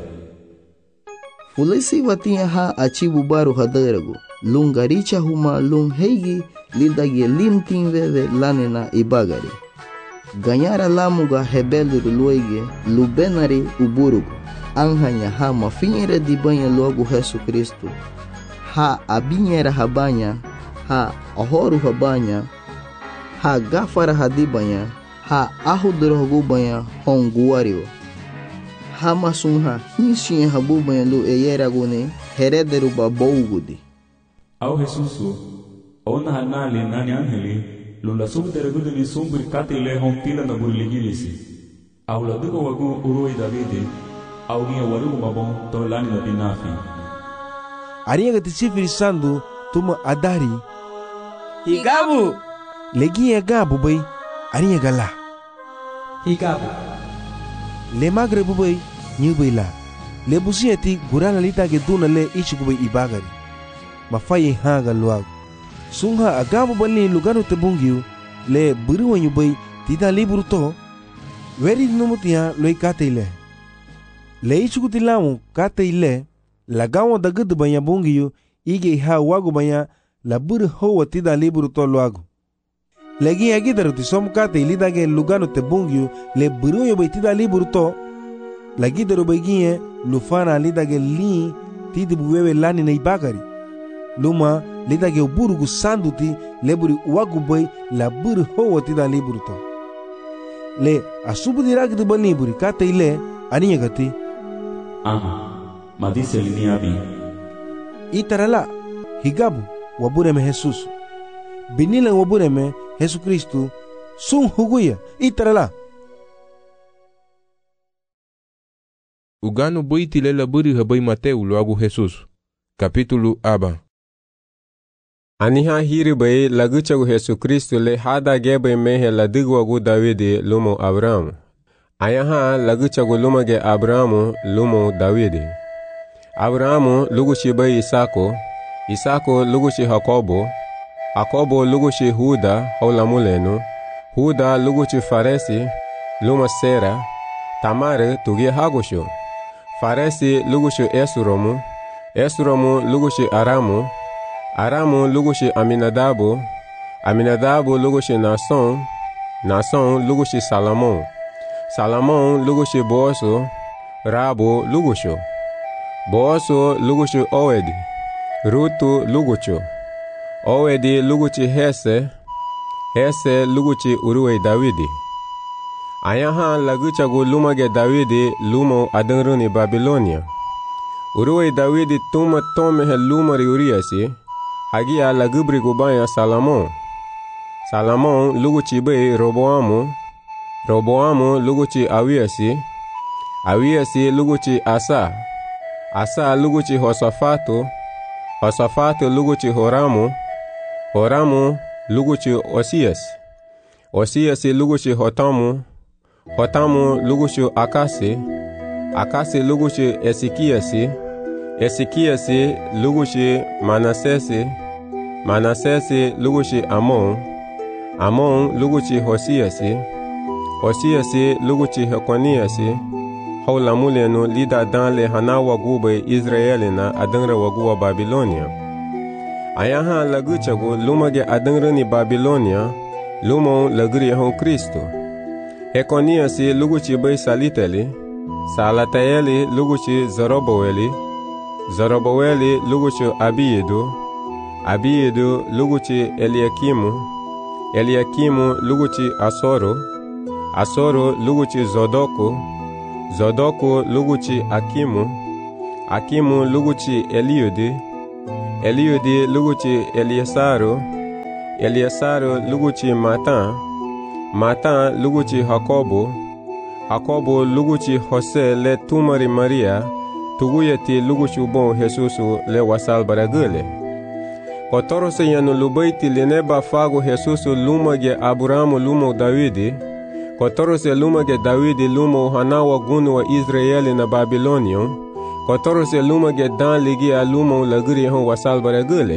S7: Fulesi watinha ha achibu baru hadarago lungaricha huma lung heigi lidagi limtin veve lanena ibagari ganyara lamuga hebeluru luege lubenari uburugo anhanya ha mafinhera de banha logo Jesus Cristo ha abinhera habanya ha ahoru habanya ha gafara hadibanha ha ahudrogo banha honguario ha masunha hinsinha habubanha lu eyeragone herederu babogudi
S5: au Jesusu ona hanali nani angeli lula subteregudu ni sumbri katile hontila na burligilisi au la dugo wagu uroi davide au nia warugu mabon to lani na binafi
S1: ariya gatisifiri sandu tuma adari
S12: higabu
S1: legiya gabu bai ariya gala
S4: higabu
S1: le magre bubai nyubai la le busiyati gurala lita ge duna le ichigubai ibagari mafaye hanga luagu sungha agabu balni luganu te bungiu le buru nyubai tida liburu to weri numutia loi kateile le ichuguti lamu kateile lagawo dagud banya bungiu ige ha wagu banya la buru ho tida liburu to luagu legi agidaru ti som kateile dage luganu te bungiu le buru nyubai tida liburu to lagidaru begie lufana lidage li tidi buwewe lani na ibagari luma lidage burugu sanduti leburi wagubai la buru howati da liburu to le asubudi ragdu bani buri kata ile aniya gati
S5: aha madise liniabi
S1: itarala higabu wabureme Jesus binila wabureme Jesus Kristo sun huguya itarala
S16: ugano boiti lela buri habai Mateu loagu Jesus capítulo aba aniha hiri bai laguchagu Jesus Kristo le hada gebe mehe ladigwagu Davide lumo Abrahamu ayaha laguchagu lumage Abrahamu lumo Davide Abrahamu lugushi bai Isako lugushi Jakobo lugushi Huda haulamulenu Huda lugushi Faresi luma Sera Tamare tugie Hagosho Faresi lugushi Esromu lugushi Aramu lugushi Aminadabu lugushi Nason lugushi Salomon lugushi Rabu lugusho Booso lugushi Owedi Rutu lugucho Owedi lugushi Hese lugushi Uruwe Davidi ayaha laguchagu lumage Davidi lumo adanruni Babilonia Uruwe Davidi tuma tomehe lumari Uriasi hagia lagubri gubaya Salomon luguchi be Roboamu luguchi Awiasi luguchi Asa luguchi Hosafatu luguchi Horamu luguchi Osiasi luguchi Hotamu luguchi Akasi luguchi Esekiasi luguchi Manasesi luguchi Amon luguchi Hosiasi luguchi Hekoniasi haulamulenu lida danle hana wagube Israelina adangra waguwa Babilonia ayaha laguchagu lumage adangrani Babilonia lumo lagri hon Kristo Hekoniasi luguchi bai Salataeli luguchi Zoroboweli luguchi Abiedu luguchi Eliakimu luguchi Asoro luguchi Zodoku luguchi Akimu luguchi Eliudi, Eliudi luguchi Eliasaru, Eliasaru luguchi Matan, Matan luguchi Hakobu, Hakobu luguchi Jose le tumari Maria, tuguyeti luguchi bon Jesusu le wasal baragule. Kotorose yanu lubaiti lineba fago Jesusu lumage Aburamu lumo Davidi, kotorose lumage Davidi lumo hanawa gunu wa Israeli na Babilonio, kotorose lumage dan ligi a lumo lagri hon wasal baragule.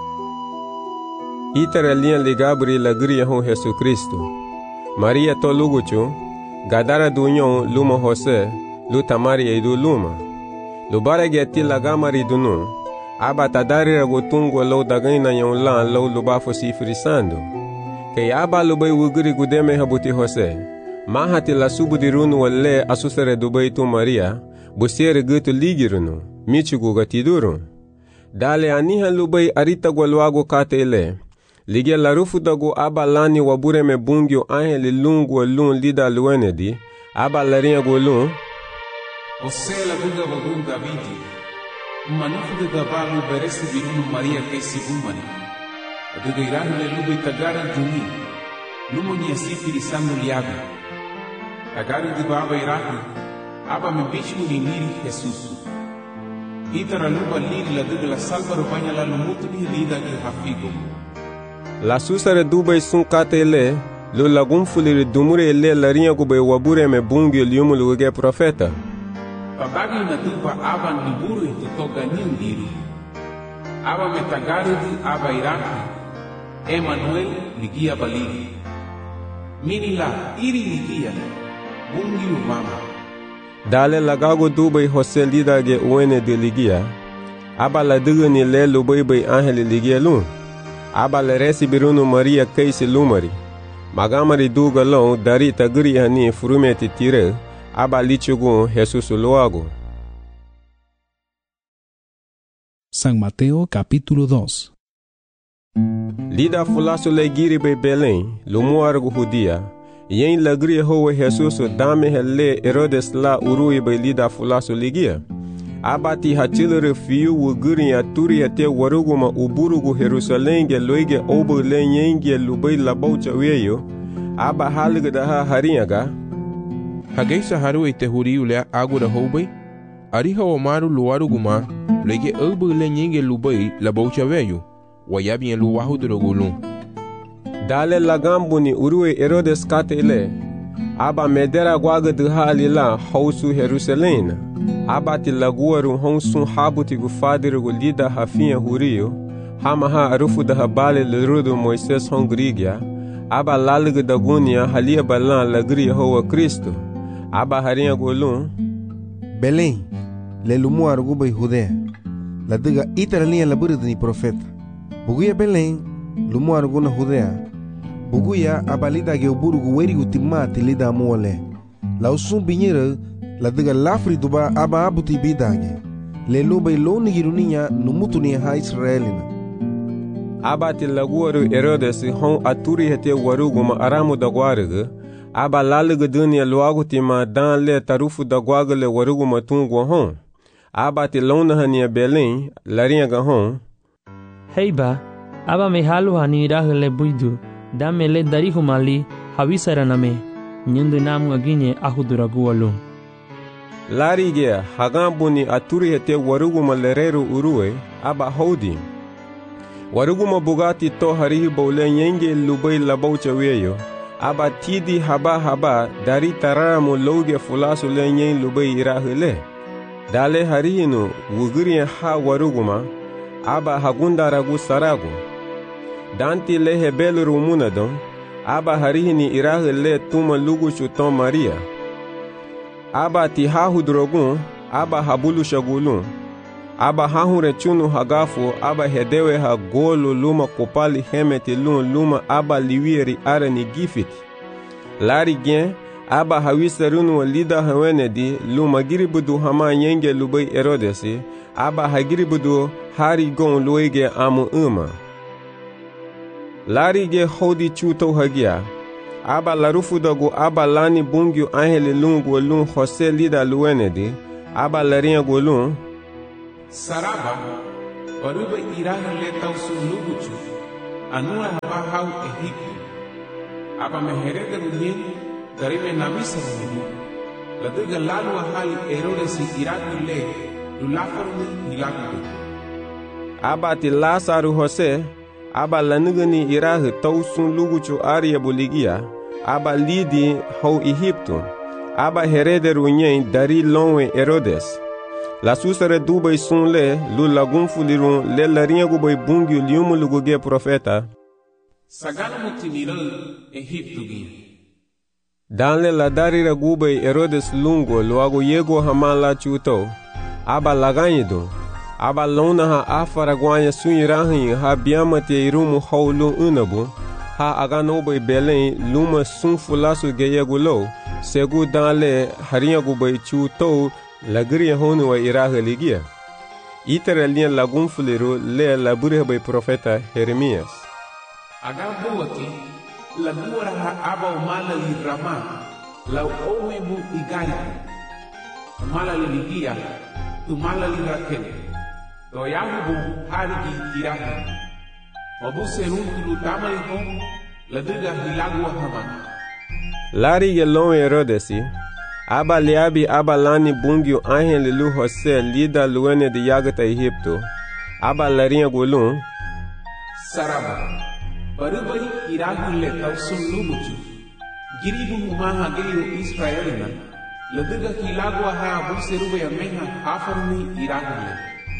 S16: Itara lian ligabri lagri hon Jesu Kristo. Maria to luguchu, gadara dunyon lumo Jose, lutamari eidu luma. Lubarege ti lagamari dunu, aba tadari ragotungo lo dagaina yon lan lo lubafo si frisando. Ke aba lubai wuguri gudeme habuti Jose. Mahati la subudirunu wale asusere dubai tu Maria, busiere gutu ligirunu, michugu gatiduru. Dale anihan lubai arita gwalwago katele. Ligia la rufu dago aba lani wabure me bungyo angeli lungu wa lun lida luenedi, aba larinha golun.
S10: Jose la duga bagun Davidi, manufu de dabalu beresi birunu Maria kesi bumani. Aduga irahu le lubai tagara duni, lumo ni asifiri sandu liabi. Tagari di baba irahu, aba me bichu ni niri Jesusu. Itara luba liri la duga la salva rupanya la lumutu ni lida ki hafigo.
S16: La susare dubai sun katele, lo lagum fuliri dumure le larinha gube wabure me bungyo liumu luge profeta.
S10: Babagi na duba aba niburu ito toga nindiri. Aba metagaridi aba iraki. Emmanuel ligia baliri. Minila iri ligia. Bungi uvama.
S16: Dale lagago dubai Jose lida ge uene de ligia. Aba la digani le lubai bai angeli ligia lun. Aba le resi birunu Maria keisi lumari. Magamari duga lon dari tagri hani furumeti tire. Aba lichugu Jesus loago.
S8: San Mateo capítulo 2.
S16: Lida fulaso le giri be Belém, lumuargo judia. Yen lagri hoe Jesus dame hele Herodes la urui be lida fulaso ligia. Abati hachilere fiu wuguri ya turi ya te waruguma uburugu Jerusalenge loige obo le nyenge lubai labaucha weyo. Aba halga daha harinyaga.
S3: Hageisa haru ite huri ule agura hobai, ariha omaru luaru guma, lege obu le nyenge lubai la baucha veyu, wayabi en luwahu drogulun.
S16: Dale lagambuni urue Herodes katele, aba medera gwaga dhali la hausu Jerusalena, aba ti laguaru honsun habuti gufadiru lida hafinha hurio, hamaha arufu da habale lerudu Moises hongrigia, aba lalga dagunia halia balan lagri hoa Cristo. Aba harinha golun
S1: Belém, le lumu arguba Judea. La diga itara linha laburida ni profeta. Buguya Belém, lumu arguna Judea. Buguya abalida ge uburugu werigu timati lida muole. La usum binyeira, la diga lafri duba aba abuti bidage. Le lubai lo nigiruninha numutu ni ha Israelina.
S16: Aba ti laguaru Herodes hon aturi hete waruguma aramu dagwariga. Aba laluga dunia luagu tima dan le tarufu da guagale warugu matungu hon. Aba ti lona hania Belém, larinha gahon.
S14: Heiba, aba me halu hani irahu le buidu, dame le darihu mali, hawisara name, nyundu namu aginye ahuduragu alu.
S16: Larigea, hagambuni aturi hete warugu malereru urue, aba hodi. Warugu mabugati to harihi bole nyenge lubai labaucha weyo. Aba tidi haba dari taramu loge fulasu le nyen lubai irahule. Dale harihinu wuguri ha waruguma, aba hagunda ragu saragu. Danti le hebelu rumunadon, aba harihini irahule tuma lugu chuton Maria. Aba ti hahudrogun, aba habulu shagulun. Aba hahure chunu hagafu, aba hedewe ha golu luma kopali hemeti luma aba liwieri arani gifiti. Lari gen, aba hawisarunu wa lida hawenedi luma giribudu hama nyenge lubai Herodesi, aba hagiribudu hari gon luege amu uma. Lari ge hodi chuto hagia, aba larufu dagu aba lani bungyu angeli lungu lun Jose lida luenedi, aba larinha golun.
S10: Saraba, baruba iraha le tau su luguchu, anua haba hau Egipto. Aba meherede runyen, darime nabisa runyen. Laduga lalu ahali Herodes iraku le, lulafaruni hilaku.
S16: Aba ti Lasaru Jose, aba lanugani iraha tau sun luguchu aria boligia, aba lidi hau Egipto. Aba herede runyen dari lonwe Herodes. La susare dubai sun le, lu lagun fulirun le larinha gubai bungi liumu luguge profeta.
S10: Sagana mutinira Egipto gin.
S16: Dan le la darira gubai Herodes lungo luago yego hamala chuto. Aba laganyido. Aba lona ha afara guanya sunirahin ha biamate irumu haulu unabu. Ha agano bai Belém luma sun fulasu geyegulo. Segu dan le harinha gubai chuto. Lagria honu wa iraha ligia. Itera linha lagun fuliru le labure bai profeta Jeremias.
S10: Agabuati lagura aba umala li Rama la owe mu igari. Umala li ligia umala li Raquel. To yahu harigi iraha. Obu serun tulu tamari hon laduga hilagu haman.
S16: Lari gelon Herodesi. Aba liabi aba lani bungiu anhen lilu Jose lida luene de yagata Egipto. Aba larinha gulun.
S10: Saraba. Barubai iragu le tau sun lumuchu. Giribu humaha geiru Israelina. Laduga hilagu aha abu serube yameha afaruni iragu le.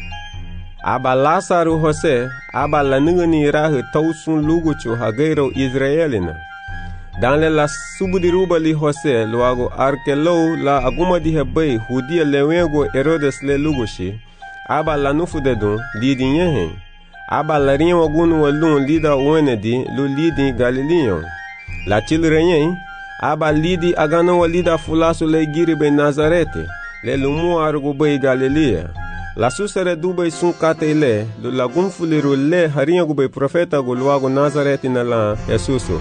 S16: Aba Lasaru Jose, aba lanungani iragu tau sun luguchu hageiro Israelina. Dan le la subudiruba li Jose luago arkelo la aguma di hebai hudia lewego Herodes le lugushi. Aba la nufu dedun lidi nyehen. Aba la rinha wagunu walun lida uenedi lu lidi Galileon. La chilrenyen. Aba lidi agano walida fulasu le giribe Nazarete. Le lumu argubai Galilea. La susere dubai sun kate le lu lagun fuliru le harinha gubai profeta gu luago Nazarete na la Jesuso.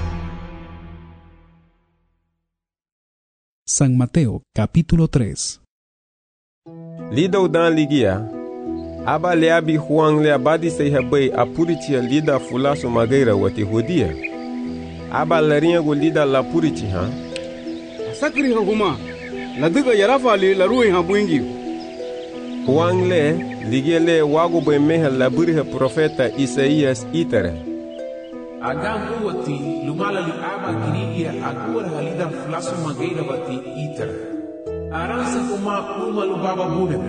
S8: San Mateo, capítulo 3.
S16: Lida udan ligia. Aba leabi Juan le abadi se hebai apuritia lida fulasu mageira wati hudia. Aba larinha gu lida la purici ha.
S17: Sakri huma. Laduga yarafa li la ruhi ha buingi.
S16: Juan le ligia le wago be meha laburi he profeta Isaías itere.
S10: Agambu wati lumala li aba kirigia agura halida fulasu mageira wati itara. Aransa kuma lubaba buneme.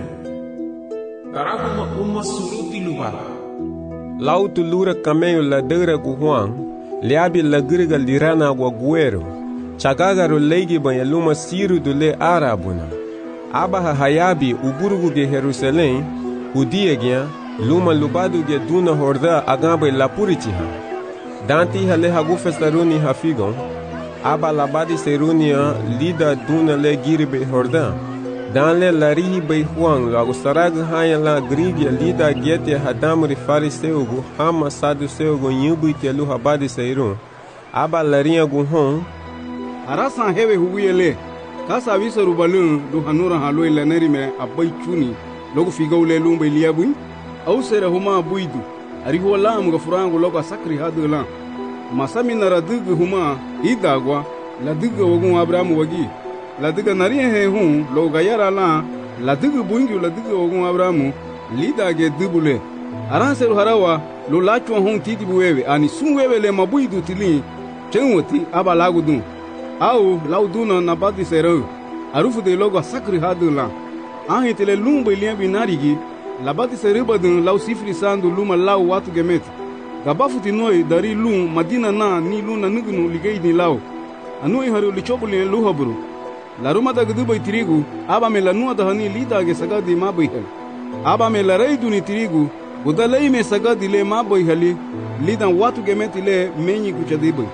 S10: Tarakuma suruti lubaba.
S16: Lautu lura cameio la deura gu Juan, liabi la griga lirana gua guero. Chagagaru leigi banha luma siru do le arabuna. Aba hayabi uburugu ge Jerusalém, udiegia luma lubadu ge duna horda agamba la puritiha. Danti hale hagu festaruni hafigon, aba labadi serunia lida duna le giribe hordan. Dan le larihi bei Juan lago sarag haya la grigia lida gete hadamri fariseugu hama saduseugu nyubu itelu habadi seirun. Aba larinha gu hon.
S17: Arasan hewe huwiele, kasa visa rubalun du hanura haloi laneri me abai chuni, logo figaule lumbe liabui, au sere huma abuidu. Ariho lam ga furango logo sakri hadu lam. Masami nara dugu huma idagwa la dugu wagun Abrahamu wagi. La dugu nariye he hun logo yara la la dugu bungi la dugu wagun Abrahamu lida ge dubule. Aranseru harawa lo lacho hun titi buwewe ani sunwewe le mabuidu tili chenwoti aba lagudun. Au lauduna nabadi sero arufu de logo sakri hadu la. Ahitele lumbe liambi narigi labati seribadun lau sifri sandu luma lau watu gemet. Gabafuti noi dari lum madina na ni luna nugunu ligei ni lau. Anui haru lichobuli luhaburu. La ruma da gudubai tirigu aba me la nua da hani lida ge sagadi mabai hal. Aba me la reidu ni tirigu budalei me sagadi le mabai hali lidan watu gemet le menyi kuchadibai.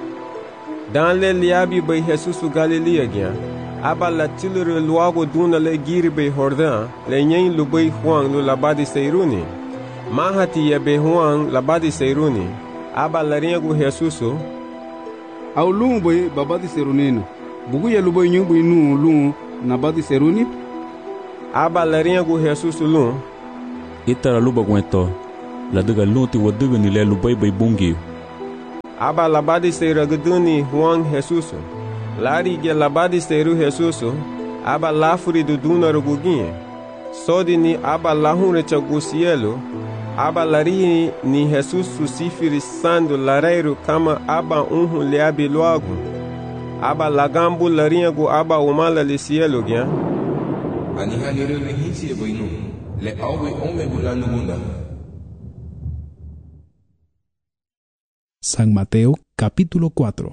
S16: Dan le liabi bai Jesusu Galilea gya. Aba la tilure luago duna le giribe hordan le nyen lubai Juan lu labadi seiruni. Mahati ya be Juan labadi seiruni. Aba la ringu Jesusu.
S17: Au lumbai babadi serunenu. Bugu ya lubai nyubu inu lu nabadi seruni.
S16: Aba la ringu Jesusu lu.
S5: itara luba gweto la daga lunti wa daga ni le lubai bai bungi
S16: aba labadi seira guduni Juan Jesuso lari ge labadi seiru Jesuso aba lafuri do duna ruguginhe sodi ni aba lahunre chagusielo aba lari ni Jesus susifiri sando lareiro kama aba liabi logo aba lagambu larinha go aba umala lisielo gya
S3: ani halire le hinsi boinu le awe ome bulanu bunda.
S8: San Mateo capítulo 4.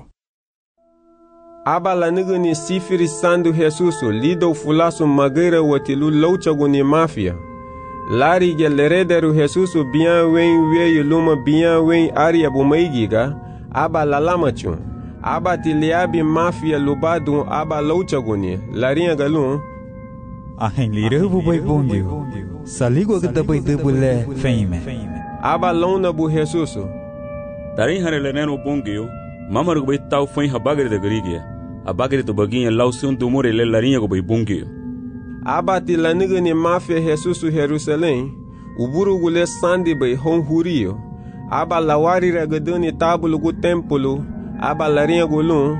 S16: Aba la nigani sifiri sandu Jesuso lido fulasu mageira watilu louchaguni mafia. Lari gellerederu Jesuso bien wen weyu luma bien wen aria bumaigiga aba lalamachun. Aba tiliabi mafia lubadun aba louchaguni larinha galun.
S18: Ahen lire bubai bongyo. Saligo gdabai debule feime.
S16: Aba lona bu Jesuso.
S5: Tarin hanele neno bongyo. Mama rubai tau foi habagre de grigia. Abagre to baginha lausun do more le larinha go bai bongyo.
S16: Abati la nigani mafia Jesusu Jerusalém, uburu gule sandi bai hon hurio. Aba lawari ragadani tabulu gu templo, aba larinha gulun.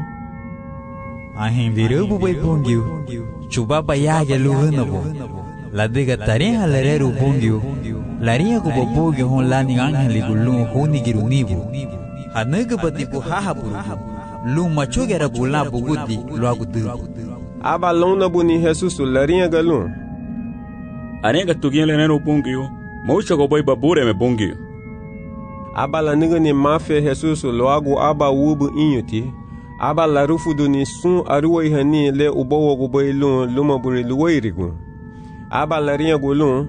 S18: Ahin virubu bai bongyo. Chuba bayaga luhunabo. La diga tarin halereru bongyo. Larinha go bobogyo hon lani angeli gulun honi girunibu. Hanaga batipu hahaburu. Luma chogera bula bugudi luagudu.
S16: Aba lona buni Jesusu larinha galun.
S5: Arenga tuginha leneno bongyo. Maucha go boy babure me bongyo.
S16: Aba la nigani mafia Jesusu loagu aba ubu inyuti. Aba la rufu duni sun aruwa ihani le ubowo go boy lun luma buri luwairigu. Aba larinha gulun.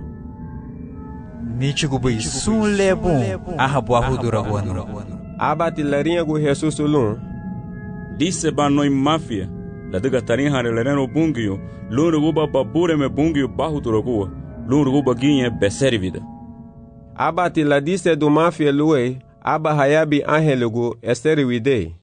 S18: Nichi go boy sun le bon ahabu ahudura wanu.
S16: Aba ti larinha go Jesusu lun.
S5: Disse banoi mafia. La diga tarin hanele bungio, luruguba babure me bungio bahu turogua, luruguba guinha beservida.
S16: Abati la disse do mafia lue, aba hayabi angelugu esterwide.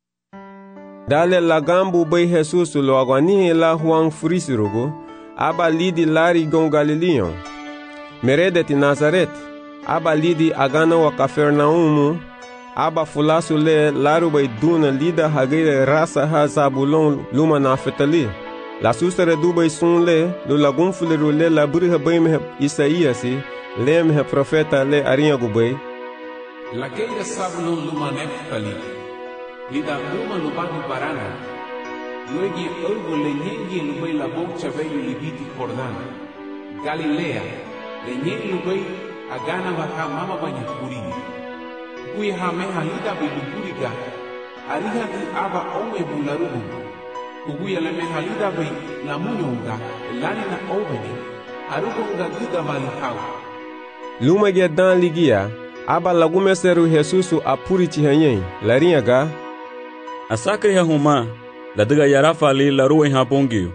S16: Dale la gambu bei Jesus lo agwanihe la Juan frisirugu, aba lidi lari gon Galileon. Meredeti Nazaret, aba lidi agana wa Kafernaumu, aba fulasu le laru bai duna lida hagire rasa ha Zabulon luma Naftali. La susere du bai sun le, lu lagun fuliru le la buriha bai mehe Isaiasi, le mehe profeta le arinha gubai.
S10: La keira Zabulon luma Naftali, lida luma lubadu barana, luegi urgo le nyengi lubai la bocha veio libiti Jordana. Galilea, le nyengi lubai agana baha mama banya kurini. Kuya hameha lida biluburiga, ariha di aba ome bularubu. Kuya le meha lida bai la munyonga, lani na oveni, arugonga guda malihau.
S16: Luma gedan ligia, aba lagume seru Jesusu apuri chihanyen, larinha ga.
S5: Asakri ha huma, la diga yarafa li la rua ha bongio.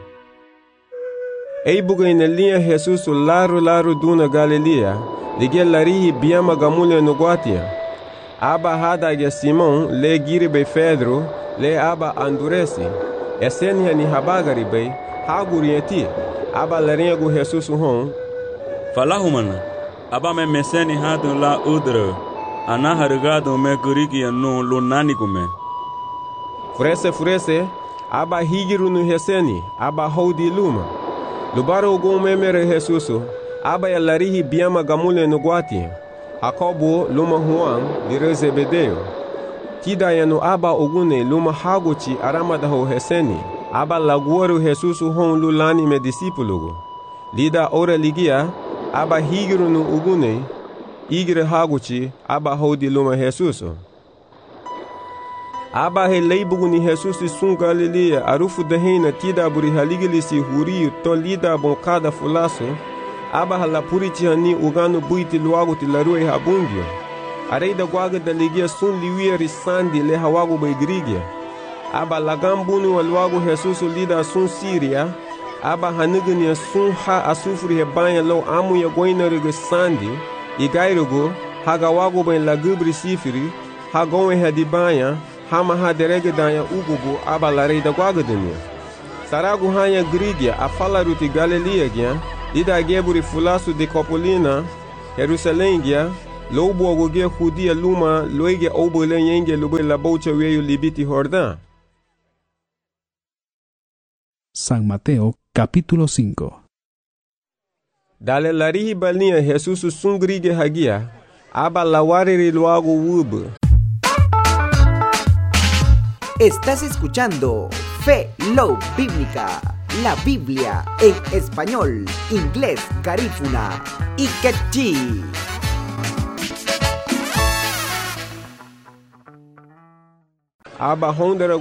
S16: Ei buga ina linha Jesusu laru duna Galilea, ligia larihi biama gamule no guatia. Aba hadaga Simon le giribe Pedro le aba Anduresi esenia ni habagari bei hagurieti aba larinha go Jesus hon
S5: falahumana aba me meseni hadu la udro ana hargado me gurigi no lunani gume
S16: furese aba higiru no heseni aba hodi luma lubaro go memere Jesus aba ya larihi biama gamule no guati Jacobo luma Juan de Zebedeo. Tida yanu aba ogune luma haguchi aramadaho heseni. Aba laguaru Jesusu hon lulani me discipulugo. Lida ora ligia aba higiru no ogune igre haguchi aba hodi luma Jesusu. Aba he leibuguni Jesusu sun Galilea arufu dehena tida buri haligilisi huri to lida bonkada fulaso. Aba halapurichi hani ugano buiti luagu ti larue habungio. Areida guaga da ligia sun liwia risandi le hawagu baigrigia. Aba lagambuni wa luagu Jesusu lida sun Siria. Aba hanigania sun ha asufuri hebanya lo amu ya goina riga sandi. Igairugo hagawagu bain lagubri sifiri. Hagowe hadibanya hama haderege danya ugugu aba lareida guaga dania. Saragu hanya grigia afala ruti Galilea gya. Lida geburi fulasu de Copolina, Jerusalém gia, lo bogo ge judia luma loige obole yenge lube la bocha weyo libiti Jordán.
S8: San Mateo capítulo 5.
S16: Dale la ribalnia Jesús sungrige hagia, aba la wariri luago wub.
S19: Estás escuchando Fe Love Bíblica, la Biblia en español, inglés, garífuna y quechí.
S16: Aba hondera